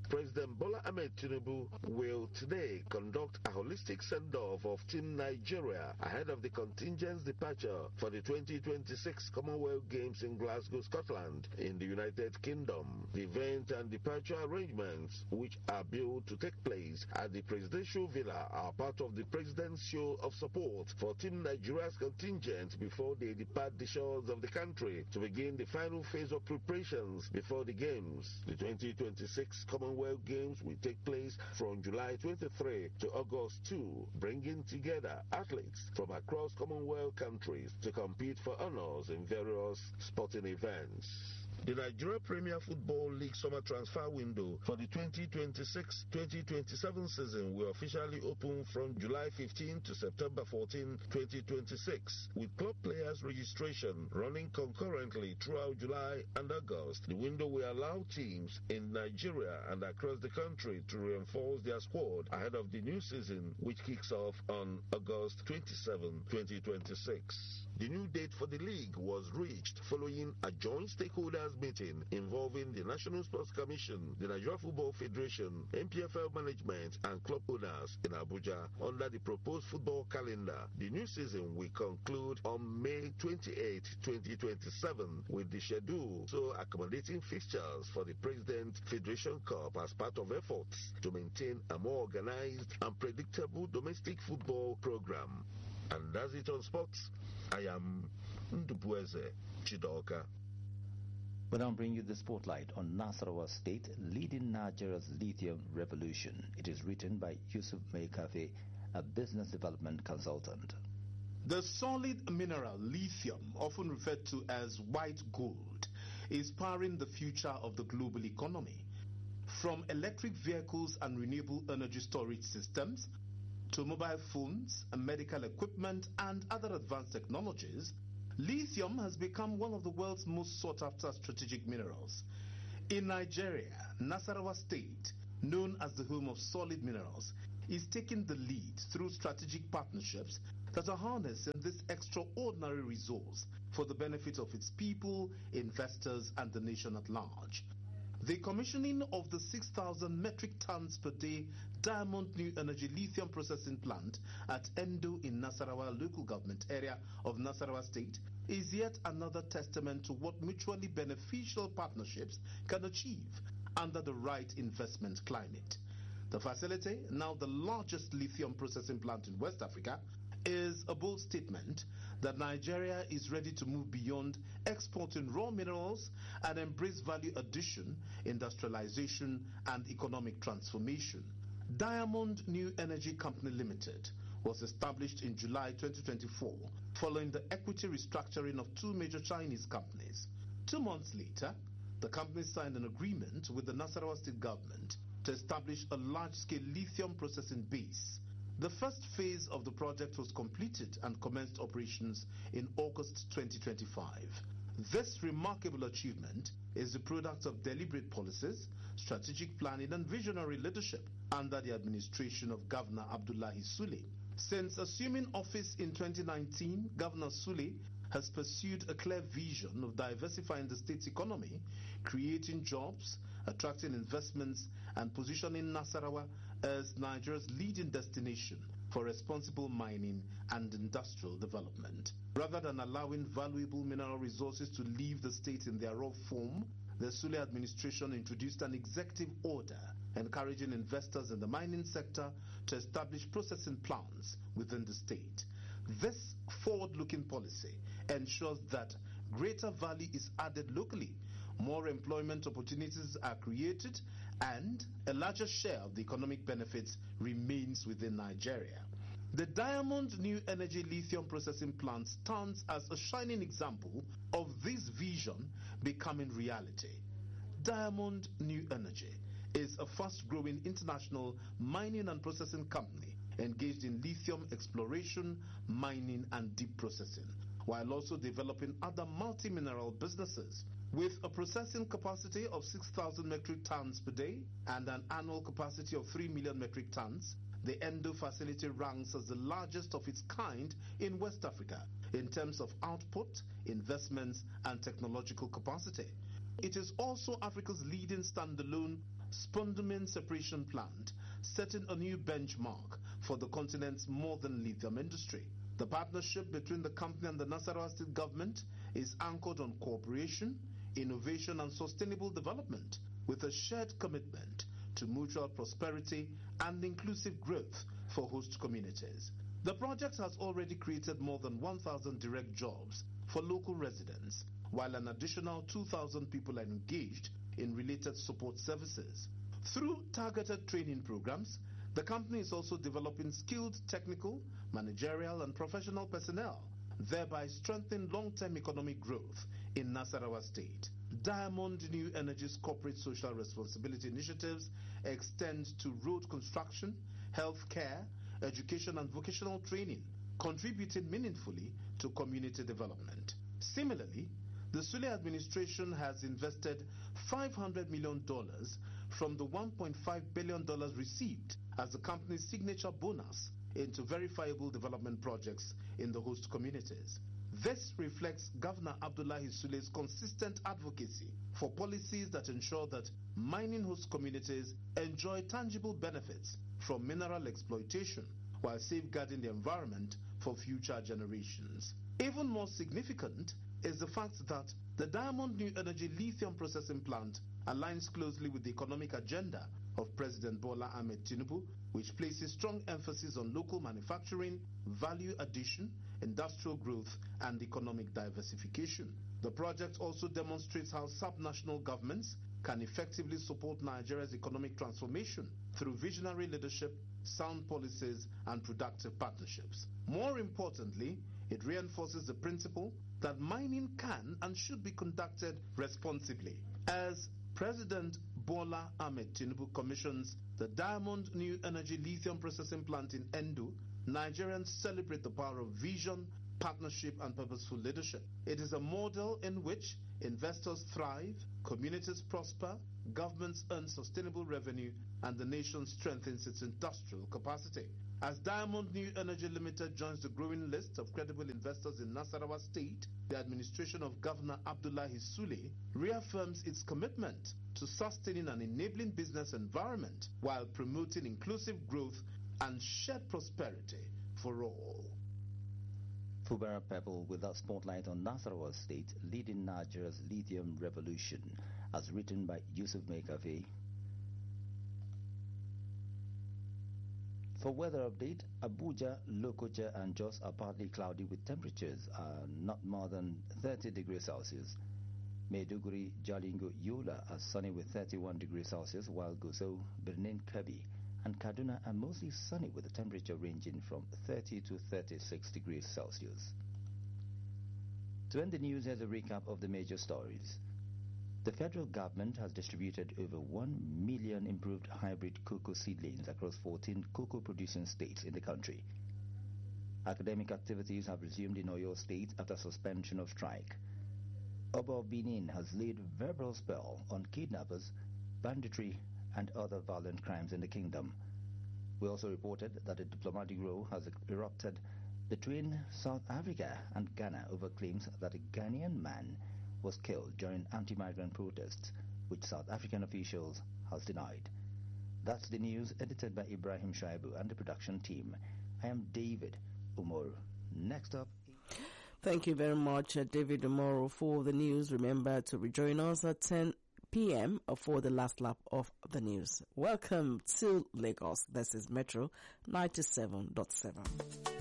President Bola Ahmed Tinubu will today conduct a holistic send-off of Team Nigeria ahead of the contingent's departure for the 2026 Commonwealth Games in Glasgow, Scotland, in the United Kingdom. The event and departure arrangements, which are built to take place at the Presidential Villa, are part of the President's show of support for Team Nigeria's contingent before they depart the shores of the country to begin the final phase of preparations before the Games. The 2026 Commonwealth Games will take place from July 23 to August 2, bringing together athletes from across Commonwealth countries to compete for honors in various sporting events. The Nigeria Premier Football League summer transfer window for the 2026-2027 season will officially open from July 15 to September 14, 2026, with club players' registration running concurrently throughout July and August. The window will allow teams in Nigeria and across the country to reinforce their squad ahead of the new season, which kicks off on August 27, 2026. The new date for the league was reached following a joint stakeholders meeting involving the National Sports Commission, the Nigeria Football Federation, NPFL management, and club owners in Abuja. Under the proposed football calendar, the new season will conclude on May 28, 2027, with the schedule so accommodating fixtures for the President Federation Cup as part of efforts to maintain a more organized and predictable domestic football program. And that's it on sports. I am Ndubueze Chidoka. We now bring you the spotlight on Nasarawa State leading Nigeria's lithium revolution. It is written by Yusuf Meikafe, a business development consultant. The solid mineral lithium, often referred to as white gold, is powering the future of the global economy. From electric vehicles and renewable energy storage systems to mobile phones, medical equipment, and other advanced technologies, lithium has become one of the world's most sought-after strategic minerals. In Nigeria, Nasarawa State, known as the home of solid minerals, is taking the lead through strategic partnerships that are harnessing this extraordinary resource for the benefit of its people, investors, and the nation at large. The commissioning of the 6,000 metric tons per day Diamond New Energy lithium processing plant at Endo in Nasarawa local government area of Nasarawa State is yet another testament to what mutually beneficial partnerships can achieve under the right investment climate. The facility, now the largest lithium processing plant in West Africa, is a bold statement that Nigeria is ready to move beyond exporting raw minerals and embrace value addition, industrialization, and economic transformation. Diamond New Energy Company Limited was established in July 2024 following the equity restructuring of two major Chinese companies. 2 months later, the company signed an agreement with the Nasarawa State government to establish a large-scale lithium processing base. The first phase of the project was completed and commenced operations in August 2025. This remarkable achievement is the product of deliberate policies, strategic planning, and visionary leadership under the administration of Governor Abdullahi Sule. Since assuming office in 2019, Governor Sule has pursued a clear vision of diversifying the state's economy, creating jobs, attracting investments, and positioning Nasarawa as Nigeria's leading destination for responsible mining and industrial development. Rather than allowing valuable mineral resources to leave the state in their raw form, the Sule administration introduced an executive order encouraging investors in the mining sector to establish processing plants within the state. This forward-looking policy ensures that greater value is added locally, more employment opportunities are created, and a larger share of the economic benefits remains within Nigeria. The Diamond New Energy lithium processing plant stands as a shining example of this vision becoming reality. Diamond New Energy is a fast-growing international mining and processing company engaged in lithium exploration, mining, and deep processing, while also developing other multi-mineral businesses. With a processing capacity of 6,000 metric tons per day and an annual capacity of 3 million metric tons, the Endo facility ranks as the largest of its kind in West Africa in terms of output, investments, and technological capacity. It is also Africa's leading standalone spodumene separation plant, setting a new benchmark for the continent's modern lithium industry. The partnership between the company and the Nasarawa State government is anchored on cooperation, innovation and sustainable development, with a shared commitment to mutual prosperity and inclusive growth for host communities. The project has already created more than 1,000 direct jobs for local residents, while an additional 2,000 people are engaged in related support services. Through targeted training programs, the company is also developing skilled technical, managerial and professional personnel, thereby strengthening long-term economic growth in Nasarawa State. Diamond New Energy's corporate social responsibility initiatives extend to road construction, healthcare, education and vocational training, contributing meaningfully to community development. Similarly, the Sule administration has invested $500 million from the $1.5 billion received as the company's signature bonus into verifiable development projects in the host communities. This reflects Governor Abdullahi Sule's consistent advocacy for policies that ensure that mining host communities enjoy tangible benefits from mineral exploitation while safeguarding the environment for future generations. Even more significant is the fact that the Diamond New Energy lithium processing plant aligns closely with the economic agenda of President Bola Ahmed Tinubu, which places strong emphasis on local manufacturing, value addition, industrial growth, and economic diversification. The project also demonstrates how subnational governments can effectively support Nigeria's economic transformation through visionary leadership, sound policies, and productive partnerships. More importantly, it reinforces the principle that mining can and should be conducted responsibly. As President Bola Ahmed Tinubu commissions the Diamond New Energy lithium processing plant in Endo, Nigerians celebrate the power of vision, partnership, and purposeful leadership. It is a model in which investors thrive, communities prosper, governments earn sustainable revenue, and the nation strengthens its industrial capacity. As Diamond New Energy Limited joins the growing list of credible investors in Nasarawa State, the administration of Governor Abdullahi Sule reaffirms its commitment to sustaining an enabling business environment while promoting inclusive growth and shared prosperity for all. Fubara Pebble with a spotlight on Nasarawa State leading Nigeria's lithium revolution, as written by Yusuf Mekafe. For weather update, Abuja, Lokoja and Jos are partly cloudy with temperatures not more than 30 degrees Celsius. Maiduguri, Jalingo, Yola are sunny with 31 degrees Celsius, while Gusau, Birnin Kebbi and Kaduna are mostly sunny with a temperature ranging from 30 to 36 degrees Celsius. To end the news, here's a recap of the major stories. The federal government has distributed over 1 million improved hybrid cocoa seedlings across 14 cocoa-producing states in the country. Academic activities have resumed in Oyo State after suspension of strike. Oba of Benin has laid verbal spell on kidnappers, banditry, and other violent crimes in the kingdom. We also reported that a diplomatic row has erupted between South Africa and Ghana over claims that a Ghanaian man was killed during anti-migrant protests, which South African officials has denied. That's the news edited by Ibrahim Shaibu and the production team. I am David Umoru. Next up. Thank you very much, David Umoru, for the news. Remember to rejoin us at 10 p.m. for the last lap of the news. Welcome to Lagos. This is Metro 97.7.